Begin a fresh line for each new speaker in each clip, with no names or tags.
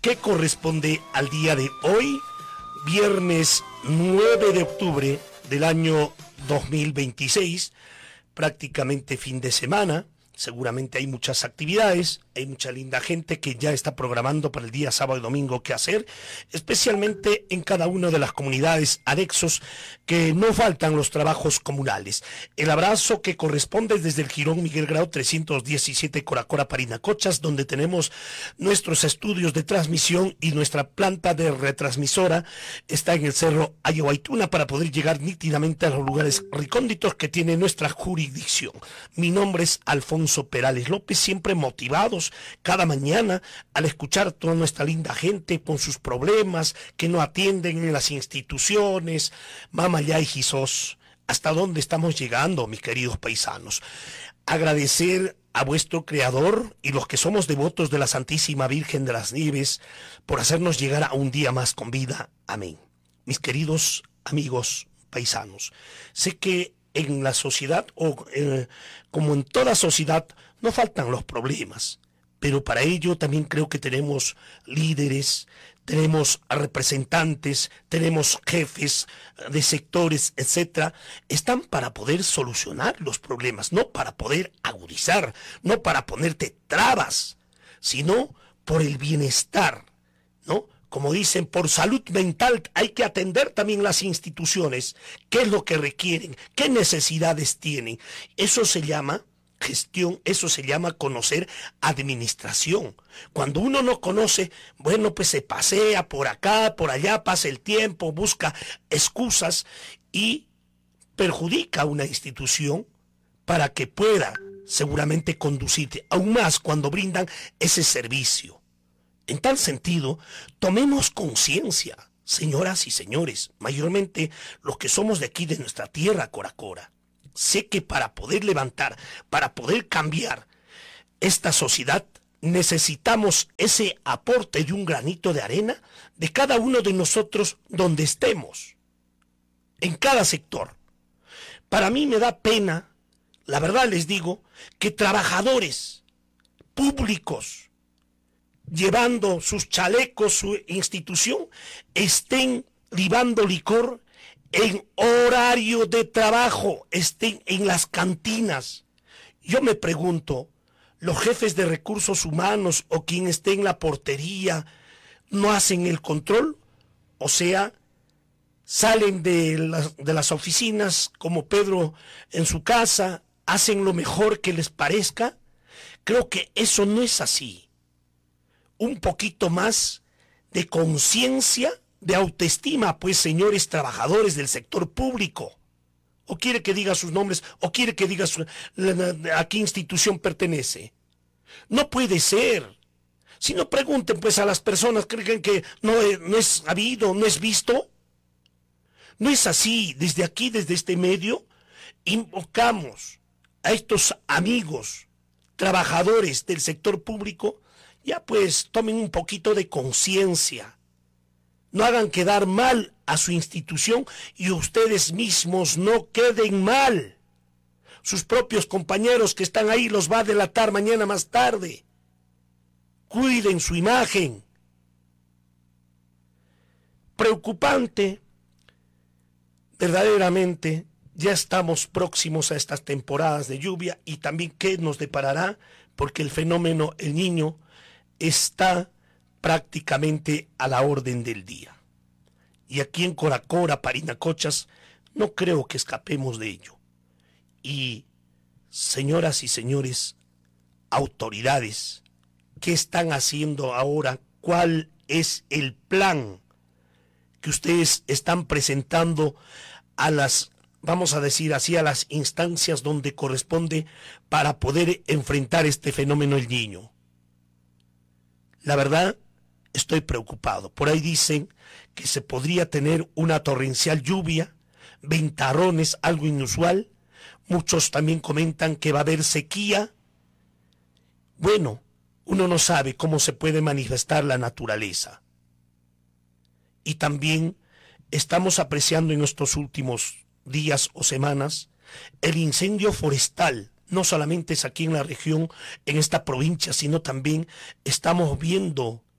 que corresponde al día de hoy, viernes 9 de octubre del año 2026, prácticamente fin de semana. Seguramente hay muchas actividades, hay mucha linda gente que ya está programando para el día sábado y domingo qué hacer, especialmente en cada una de las comunidades anexos que no faltan los trabajos comunales. El abrazo que corresponde desde el Jirón Miguel Grau 317 Coracora Parinacochas, donde tenemos nuestros estudios de transmisión y nuestra planta de retransmisora está en el Cerro Ayahuaytuna para poder llegar nítidamente a los lugares recónditos que tiene nuestra jurisdicción. Mi nombre es Alfonso Perales López, siempre motivados cada mañana al escuchar a toda nuestra linda gente con sus problemas que no atienden en las instituciones. Mama ya y Jesús, ¿hasta dónde estamos llegando, mis queridos paisanos? Agradecer a vuestro Creador y los que somos devotos de la Santísima Virgen de las Nieves por hacernos llegar a un día más con vida. Amén. Mis queridos amigos paisanos, sé que en la sociedad, como en toda sociedad, no faltan los problemas, pero para ello también creo que tenemos líderes, tenemos representantes, tenemos jefes de sectores, etcétera. Están para poder solucionar los problemas, no para poder agudizar, no para ponerte trabas, sino por el bienestar, ¿no? Como dicen, por salud mental hay que atender también las instituciones. ¿Qué es lo que requieren? ¿Qué necesidades tienen? Eso se llama gestión, eso se llama conocer administración. Cuando uno no conoce, bueno, pues se pasea por acá, por allá, pasa el tiempo, busca excusas y perjudica a una institución para que pueda seguramente conducirte, aún más cuando brindan ese servicio. En tal sentido, tomemos conciencia, señoras y señores, mayormente los que somos de aquí, de nuestra tierra, Coracora. Sé que para poder levantar, para poder cambiar esta sociedad, necesitamos ese aporte de un granito de arena de cada uno de nosotros donde estemos, en cada sector. Para mí me da pena, la verdad les digo, que trabajadores públicos, llevando sus chalecos, su institución, estén libando licor en horario de trabajo, estén en las cantinas. Yo me pregunto, ¿los jefes de recursos humanos o quien esté en la portería no hacen el control? O sea, salen de las oficinas como Pedro en su casa, hacen lo mejor que les parezca. Creo que eso no es así. Un poquito más de conciencia, de autoestima, pues, señores trabajadores del sector público. ¿O quiere que diga sus nombres? ¿O quiere que diga a qué institución pertenece? No puede ser. Si no, pregunten pues a las personas que creen que no es habido, no es visto. No es así. Desde aquí, desde este medio, invocamos a estos amigos trabajadores del sector público. Ya pues tomen un poquito de conciencia. No hagan quedar mal a su institución y ustedes mismos no queden mal. Sus propios compañeros que están ahí los va a delatar mañana más tarde. Cuiden su imagen. Preocupante. Verdaderamente ya estamos próximos a estas temporadas de lluvia y también qué nos deparará, porque el fenómeno El Niño está prácticamente a la orden del día. Y aquí en Coracora, Parinacochas, no creo que escapemos de ello. Y, señoras y señores, autoridades, ¿qué están haciendo ahora? ¿Cuál es el plan que ustedes están presentando a las, vamos a decir así, a las instancias donde corresponde para poder enfrentar este fenómeno El Niño? La verdad, estoy preocupado. Por ahí dicen que se podría tener una torrencial lluvia, ventarrones, algo inusual. Muchos también comentan que va a haber sequía. Bueno, uno no sabe cómo se puede manifestar la naturaleza. Y también estamos apreciando en estos últimos días o semanas el incendio forestal. No solamente es aquí en la región, en esta provincia, sino también estamos viendo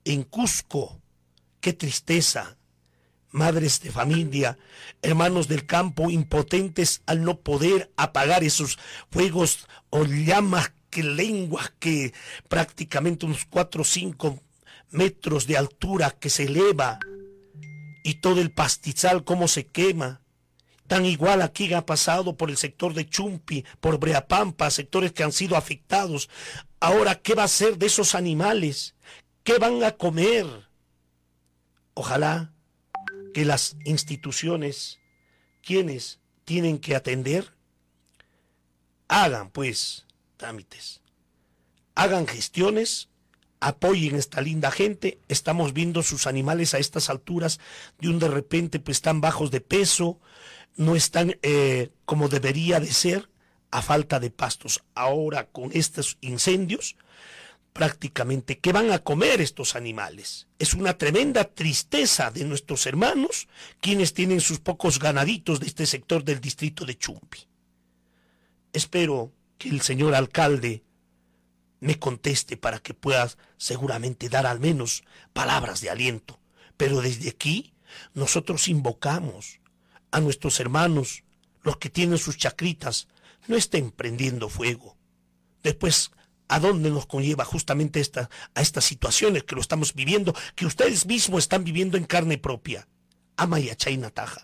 en Cusco. ¡Qué tristeza! Madres de familia, hermanos del campo, impotentes al no poder apagar esos fuegos o llamas, que lenguas que prácticamente unos 4 o 5 metros de altura que se eleva, y todo el pastizal cómo se quema. Tan igual aquí ha pasado por el sector de Chumpi, por Breapampa, sectores que han sido afectados. Ahora, ¿qué va a ser de esos animales? ¿Qué van a comer? Ojalá que las instituciones, quienes tienen que atender, hagan pues trámites, hagan gestiones, apoyen a esta linda gente. Estamos viendo sus animales a estas alturas de repente pues están bajos de peso, no están como debería de ser, a falta de pastos. Ahora con estos incendios, prácticamente, ¿qué van a comer estos animales? Es una tremenda tristeza de nuestros hermanos, quienes tienen sus pocos ganaditos de este sector del distrito de Chumpi. Espero que el señor alcalde me conteste para que pueda seguramente dar al menos palabras de aliento. Pero desde aquí nosotros invocamos a nuestros hermanos, los que tienen sus chacritas, no estén prendiendo fuego. Después, ¿a dónde nos conlleva justamente a estas situaciones que lo estamos viviendo, que ustedes mismos están viviendo en carne propia? Amayachay Nataja.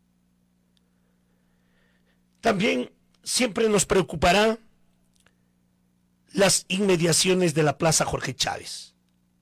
También siempre nos preocupará las inmediaciones de la Plaza Jorge Chávez.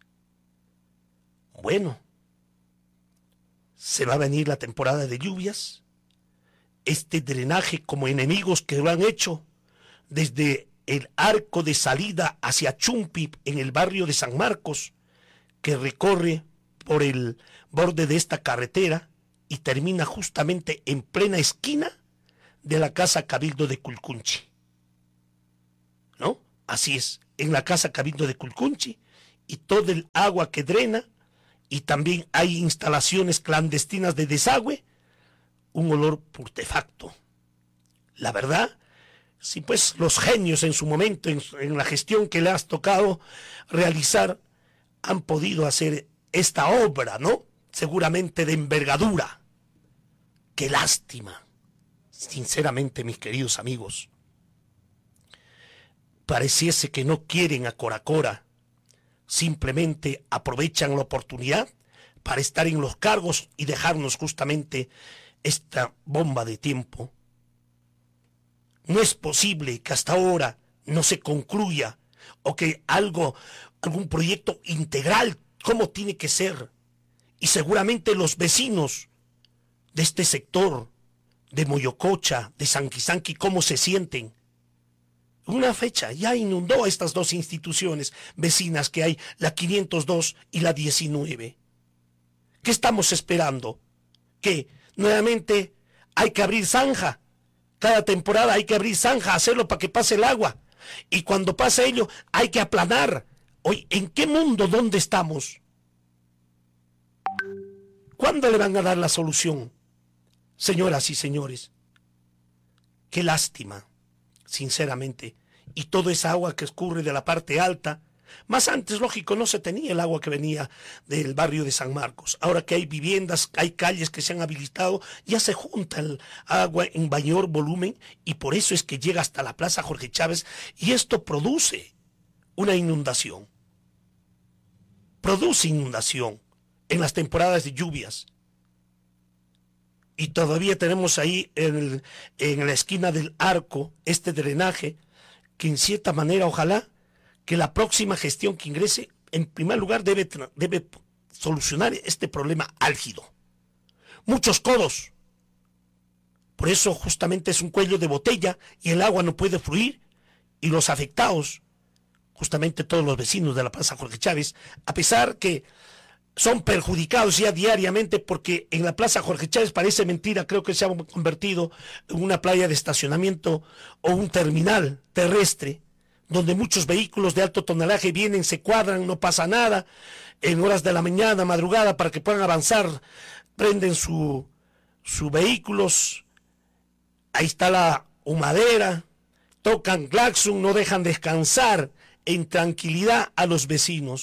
Bueno, se va a venir la temporada de lluvias. Este drenaje, como enemigos que lo han hecho desde el arco de salida hacia Chumpi en el barrio de San Marcos, que recorre por el borde de esta carretera y termina justamente en plena esquina de la Casa Cabildo de Culcunchi. ¿No? Así es, en la Casa Cabildo de Culcunchi, y todo el agua que drena, y también hay instalaciones clandestinas de desagüe, un olor putrefacto. La verdad, si pues los genios en su momento, en la gestión que le has tocado realizar, han podido hacer esta obra, ¿no? Seguramente de envergadura. ¡Qué lástima! Sinceramente, mis queridos amigos, pareciese que no quieren a Coracora, simplemente aprovechan la oportunidad para estar en los cargos y dejarnos justamente esta bomba de tiempo. No es posible que hasta ahora no se concluya o que algún proyecto integral como tiene que ser. Y seguramente los vecinos de este sector, de Moyococha, de Sanquisanqui, ¿cómo se sienten? Una fecha ya inundó a estas dos instituciones vecinas que hay, la 502 y la 19. ¿Qué estamos esperando? ¿Que nuevamente hay que abrir zanja? Cada temporada hay que abrir zanja, hacerlo para que pase el agua. Y cuando pase ello, hay que aplanar. Hoy, ¿en qué mundo, dónde estamos? ¿Cuándo le van a dar la solución? Señoras y señores, qué lástima, sinceramente. Y toda esa agua que escurre de la parte alta, más antes, lógico, no se tenía el agua que venía del barrio de San Marcos. Ahora que hay viviendas, hay calles que se han habilitado, ya se junta el agua en mayor volumen y por eso es que llega hasta la Plaza Jorge Chávez y esto produce una inundación. Produce inundación en las temporadas de lluvias. Y todavía tenemos ahí en la esquina del arco este drenaje que en cierta manera, ojalá, que la próxima gestión que ingrese, en primer lugar, debe solucionar este problema álgido. Muchos codos. Por eso justamente es un cuello de botella y el agua no puede fluir. Y los afectados, justamente todos los vecinos de la Plaza Jorge Chávez, a pesar que son perjudicados ya diariamente porque en la Plaza Jorge Chávez, parece mentira, creo que se ha convertido en una playa de estacionamiento o un terminal terrestre, donde muchos vehículos de alto tonelaje vienen, se cuadran, no pasa nada, en horas de la mañana, madrugada, para que puedan avanzar, prenden sus vehículos, ahí está la humadera, tocan claxon, no dejan descansar en tranquilidad a los vecinos.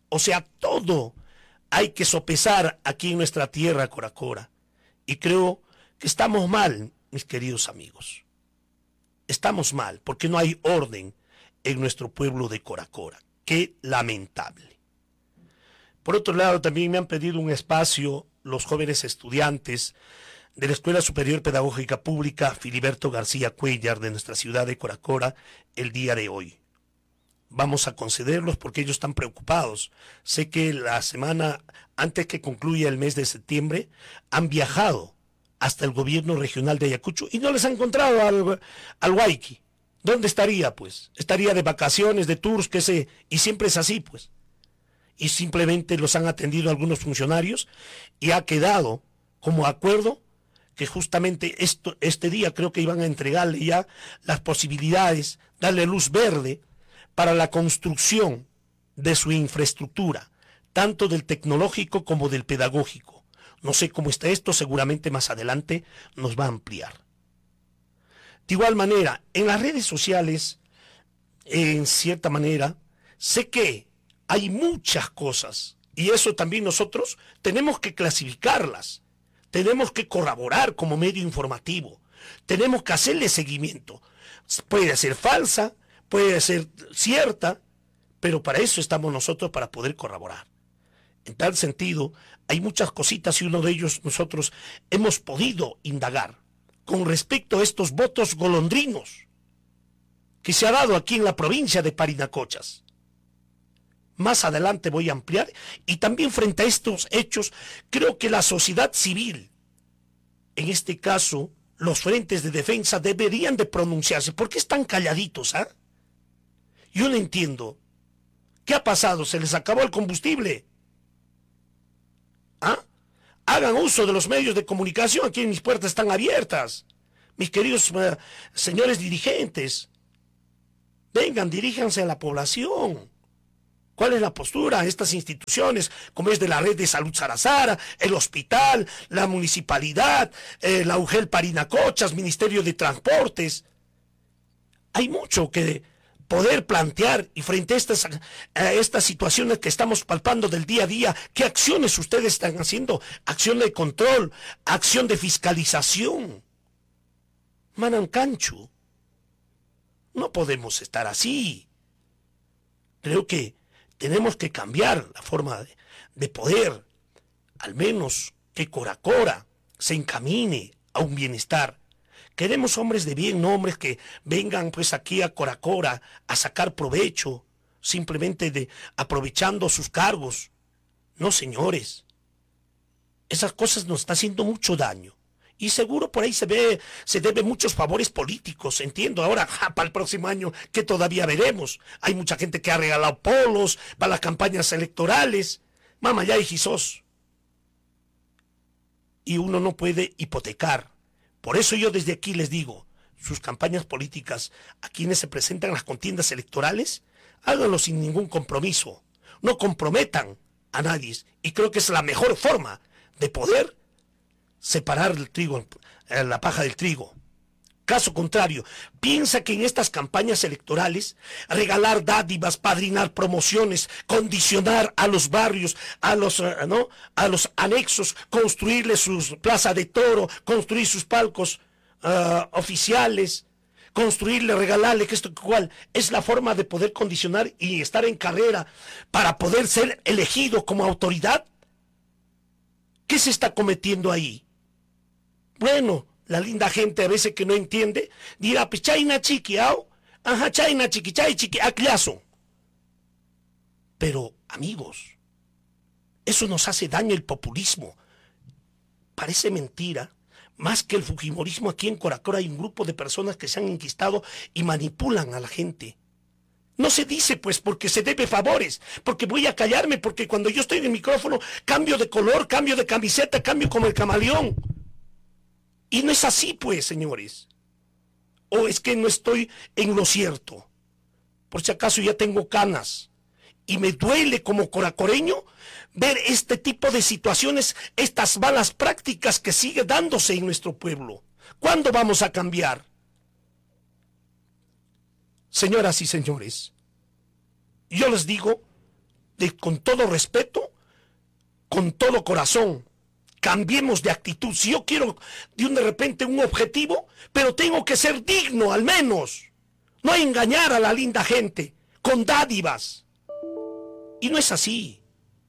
O sea, todo hay que sopesar aquí en nuestra tierra, Coracora. Y creo que estamos mal, mis queridos amigos. Estamos mal porque no hay orden en nuestro pueblo de Coracora. Qué lamentable. Por otro lado, también me han pedido un espacio los jóvenes estudiantes de la Escuela Superior Pedagógica Pública Filiberto García Cuéllar de nuestra ciudad de Coracora el día de hoy. Vamos a concederlos porque ellos están preocupados. Sé que la semana antes que concluya el mes de septiembre han viajado hasta el gobierno regional de Ayacucho y no les han encontrado al Huayqui. ¿Dónde estaría, pues? Estaría de vacaciones, de tours, qué sé, y siempre es así, pues. Y simplemente los han atendido algunos funcionarios y ha quedado como acuerdo que justamente este día creo que iban a entregarle ya las posibilidades, darle luz verde para la construcción de su infraestructura, tanto del tecnológico como del pedagógico. No sé cómo está esto, seguramente más adelante nos va a ampliar. De igual manera, en las redes sociales, en cierta manera, sé que hay muchas cosas y eso también nosotros tenemos que clasificarlas, tenemos que corroborar como medio informativo, tenemos que hacerle seguimiento. Puede ser falsa, puede ser cierta, pero para eso estamos nosotros, para poder corroborar. En tal sentido, hay muchas cositas y uno de ellos nosotros hemos podido indagar con respecto a estos votos golondrinos que se ha dado aquí en la provincia de Parinacochas. Más adelante voy a ampliar y también frente a estos hechos creo que la sociedad civil, en este caso los frentes de defensa, deberían de pronunciarse. ¿Por qué están calladitos? Yo no entiendo. ¿Qué ha pasado? ¿Se les acabó el combustible? Hagan uso de los medios de comunicación. Aquí mis puertas están abiertas. Mis queridos señores dirigentes, vengan, diríjanse a la población. ¿Cuál es la postura de estas instituciones, como es de la red de salud Sarazara, el hospital, la municipalidad, la UGEL Parinacochas, Ministerio de Transportes? Hay mucho que poder plantear y frente a estas situaciones que estamos palpando del día a día, ¿qué acciones ustedes están haciendo? Acción de control, acción de fiscalización. Manancancho, no podemos estar así. Creo que tenemos que cambiar la forma de poder, al menos que Coracora se encamine a un bienestar. Queremos hombres de bien, no hombres que vengan pues aquí a Coracora a sacar provecho, simplemente aprovechando sus cargos. No, señores, esas cosas nos están haciendo mucho daño. Y seguro por ahí se debe muchos favores políticos, entiendo. Ahora, para el próximo año, que todavía veremos. Hay mucha gente que ha regalado polos para las campañas electorales. Mamá, ya hijisos. Y uno no puede hipotecar. Por eso yo desde aquí les digo, sus campañas políticas, a quienes se presentan en las contiendas electorales, háganlo sin ningún compromiso. No comprometan a nadie. Y creo que es la mejor forma de poder separar el trigo, la paja del trigo. Caso contrario, piensa que en estas campañas electorales, regalar dádivas, padrinar promociones, condicionar a los barrios, a los anexos, construirles sus plaza de toro, construir sus palcos oficiales, construirle, regalarle, que esto cual es la forma de poder condicionar y estar en carrera para poder ser elegido como autoridad. ¿Qué se está cometiendo ahí? Bueno, la linda gente a veces que no entiende, dirá, pues chaina chiqui, ajá, chaina chiqui, chay chiqui, aclaso. Pero, amigos, eso nos hace daño el populismo. Parece mentira, más que el fujimorismo aquí en Coracora hay un grupo de personas que se han enquistado y manipulan a la gente. No se dice pues porque se debe favores, porque voy a callarme, porque cuando yo estoy en el micrófono cambio de color, cambio de camiseta, cambio como el camaleón. Y no es así, pues, señores. O es que no estoy en lo cierto. Por si acaso ya tengo canas. Y me duele como coracoreño ver este tipo de situaciones, estas malas prácticas que sigue dándose en nuestro pueblo. ¿Cuándo vamos a cambiar? Señoras y señores, yo les digo, con todo respeto, con todo corazón. Cambiemos de actitud. Si yo quiero de repente un objetivo, pero tengo que ser digno al menos. No engañar a la linda gente con dádivas. Y no es así.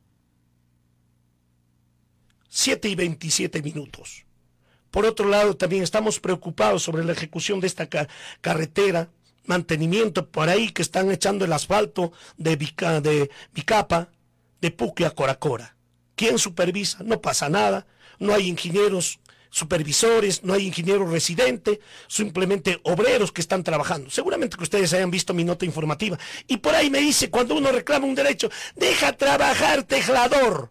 7:27. Por otro lado, también estamos preocupados sobre la ejecución de esta carretera, mantenimiento por ahí que están echando el asfalto de Vicapa, de Puque a Coracora. ¿Quién supervisa? No pasa nada, no hay ingenieros supervisores, no hay ingenieros residentes, simplemente obreros que están trabajando. Seguramente que ustedes hayan visto mi nota informativa. Y por ahí me dice, cuando uno reclama un derecho, deja trabajar, tejlador.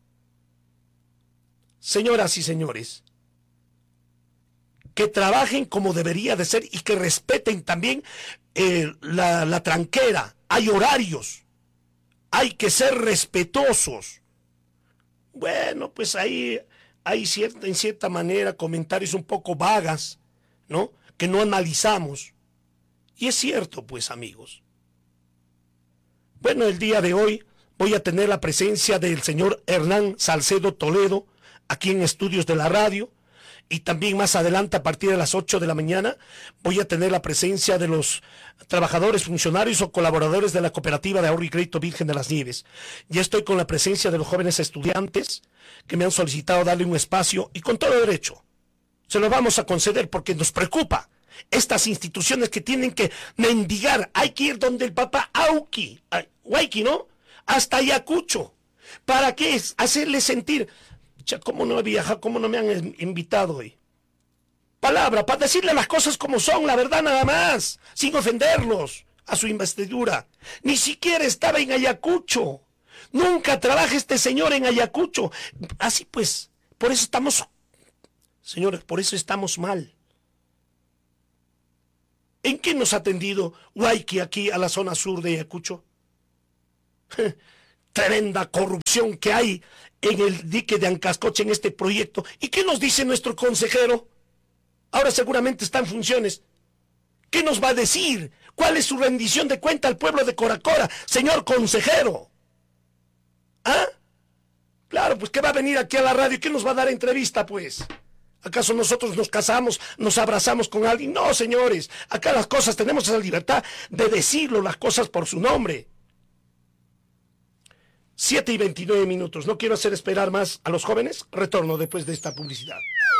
Señoras y señores, que trabajen como debería de ser y que respeten también la tranquera. Hay horarios, hay que ser respetuosos. Bueno, pues ahí hay en cierta manera comentarios un poco vagas, ¿no? Que no analizamos. Y es cierto, pues, amigos. Bueno, el día de hoy voy a tener la presencia del señor Hernán Salcedo Toledo, aquí en Estudios de la Radio, y también más adelante, a partir de las 8 de la mañana, voy a tener la presencia de los trabajadores, funcionarios o colaboradores de la Cooperativa de Ahorro y Crédito Virgen de las Nieves. Ya estoy con la presencia de los jóvenes estudiantes que me han solicitado darle un espacio, y con todo derecho. Se lo vamos a conceder porque nos preocupa. Estas instituciones que tienen que mendigar, hay que ir donde el papá Huayqui, ¿no? Hasta Ayacucho. ¿Para qué? Hacerle sentir... ¿Cómo no he viajado? ¿Cómo no me han invitado hoy? Palabra, para decirle las cosas como son, la verdad nada más, sin ofenderlos a su investidura. Ni siquiera estaba en Ayacucho. Nunca trabaja este señor en Ayacucho. Así pues, por eso estamos, señores, por eso estamos mal. ¿En qué nos ha atendido Huayqui aquí a la zona sur de Ayacucho? Tremenda corrupción que hay en el dique de Ancascoche en este proyecto. ¿Y qué nos dice nuestro consejero? Ahora seguramente está en funciones. ¿Qué nos va a decir? ¿Cuál es su rendición de cuenta al pueblo de Coracora, señor consejero? ¿Ah? Claro, pues ¿qué va a venir aquí a la radio? ¿Qué nos va a dar entrevista, pues? ¿Acaso nosotros nos casamos, nos abrazamos con alguien? No, señores. Acá las cosas, tenemos esa libertad de decirlo, las cosas por su nombre. 7:29. No quiero hacer esperar más a los jóvenes. Retorno después de esta publicidad.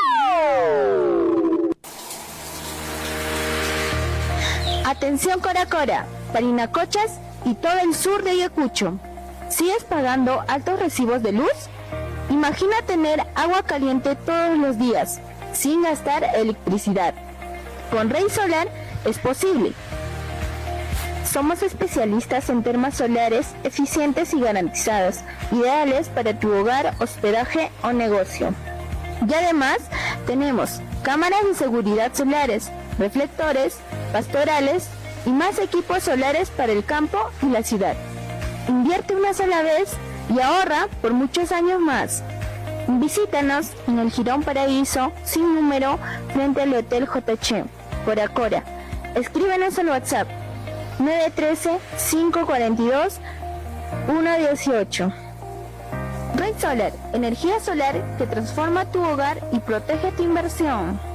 Atención Coracora, Parinacochas y todo el sur de Ayacucho. ¿Sigues pagando altos recibos de luz? Imagina tener agua caliente todos los días, sin gastar electricidad. Con Rey Solar es posible. Somos especialistas en termas solares eficientes y garantizadas, ideales para tu hogar, hospedaje o negocio. Y además tenemos cámaras de seguridad solares, reflectores, pastorales y más equipos solares para el campo y la ciudad. Invierte una sola vez y ahorra por muchos años más. Visítanos en el Jirón Paraíso, sin número, frente al Hotel JH, Coracora. Escríbenos al WhatsApp 913-542-118. Red Solar, energía solar que transforma tu hogar y protege tu inversión.